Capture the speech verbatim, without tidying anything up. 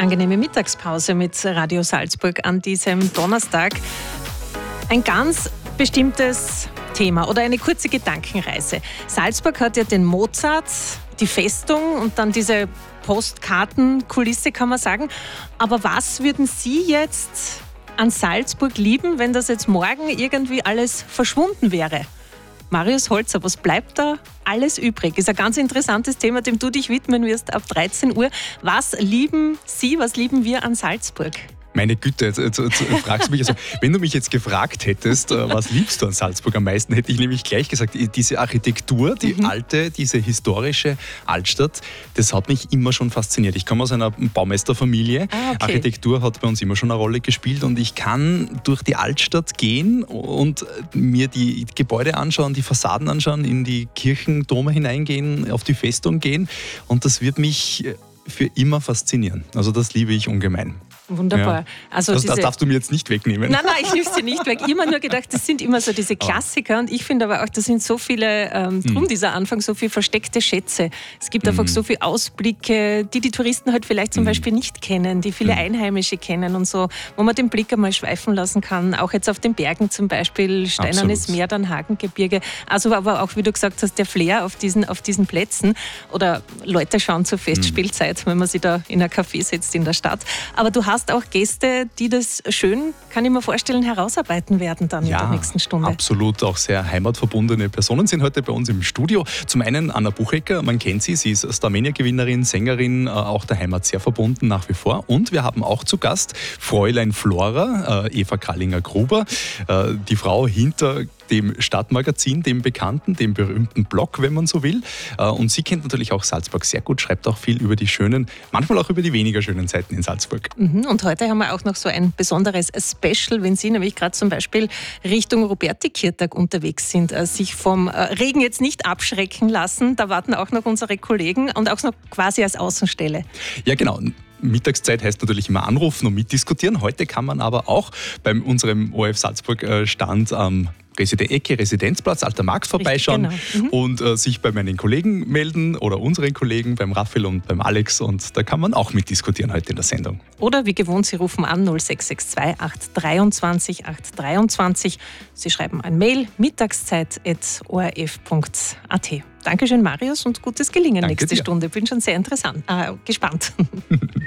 Angenehme Mittagspause mit Radio Salzburg an diesem Donnerstag. Ein ganz bestimmtes Thema oder eine kurze Gedankenreise. Salzburg hat ja den Mozart, die Festung und dann diese Postkartenkulisse, kann man sagen. Aber was würden Sie jetzt an Salzburg lieben, wenn das jetzt morgen irgendwie alles verschwunden wäre? Marius Holzer, was bleibt da alles übrig? Ist ein ganz interessantes Thema, dem du dich widmen wirst ab dreizehn Uhr. Was lieben Sie, was lieben wir an Salzburg? Meine Güte, jetzt, jetzt, jetzt fragst du mich, also, wenn du mich jetzt gefragt hättest, was liebst du an Salzburg am meisten, hätte ich nämlich gleich gesagt, diese Architektur, die mhm. alte, diese historische Altstadt, das hat mich immer schon fasziniert. Ich komme aus einer Baumeisterfamilie, ah, okay. Architektur hat bei uns immer schon eine Rolle gespielt und ich kann durch die Altstadt gehen und mir die Gebäude anschauen, die Fassaden anschauen, in die Kirchen, Dome hineingehen, auf die Festung gehen und das wird mich für immer faszinieren. Also das liebe ich ungemein. Wunderbar. Ja. Also das, diese... das darfst du mir jetzt nicht wegnehmen. Nein, nein, ich nehme es dir nicht weg. Ich habe immer nur gedacht, das sind immer so diese Klassiker und ich finde aber auch, das sind so viele, ähm, drum mm. dieser Anfang, so viele versteckte Schätze. Es gibt mm. einfach so viele Ausblicke, die die Touristen halt vielleicht zum mm. Beispiel nicht kennen, die viele mm. Einheimische kennen und so, wo man den Blick einmal schweifen lassen kann. Auch jetzt auf den Bergen zum Beispiel, Steinernes Meer, dann Hagengebirge. Also aber auch, wie du gesagt hast, der Flair auf diesen, auf diesen Plätzen. Oder Leute schauen zur Festspielzeit, mm. wenn man sich da in ein Café setzt in der Stadt. Aber du hast auch Gäste, die das schön, kann ich mir vorstellen, herausarbeiten werden dann ja, in der nächsten Stunde. Absolut, auch sehr heimatverbundene Personen sind heute bei uns im Studio. Zum einen Anna Buchecker, man kennt sie, sie ist Starmania-Gewinnerin, Sängerin, auch der Heimat sehr verbunden nach wie vor. Und wir haben auch zu Gast Fräulein Flora, Eva Krallinger-Gruber, die Frau hinter dem Stadtmagazin, dem bekannten, dem berühmten Blog, wenn man so will. Und sie kennt natürlich auch Salzburg sehr gut, schreibt auch viel über die schönen, manchmal auch über die weniger schönen Seiten in Salzburg. Und heute haben wir auch noch so ein besonderes Special, wenn Sie nämlich gerade zum Beispiel Richtung Roberti-Kirtag unterwegs sind, sich vom Regen jetzt nicht abschrecken lassen. Da warten auch noch unsere Kollegen und auch noch quasi als Außenstelle. Ja, genau. Mittagszeit heißt natürlich immer anrufen und mitdiskutieren. Heute kann man aber auch bei unserem O R F Salzburg Stand am Residen- Ecke Residenzplatz, Alter Markt vorbeischauen Richtig, genau. mhm. und äh, sich bei meinen Kollegen melden oder unseren Kollegen, beim Raphael und beim Alex und da kann man auch mitdiskutieren heute in der Sendung. Oder wie gewohnt, Sie rufen an null sechs sechs zwei acht drei zwei acht drei zwei. Sie schreiben ein Mail mittagszeit at o r f punkt a t. Dankeschön, Marius, und gutes Gelingen Danke nächste dir. Stunde. Bin schon sehr interessant, äh, gespannt.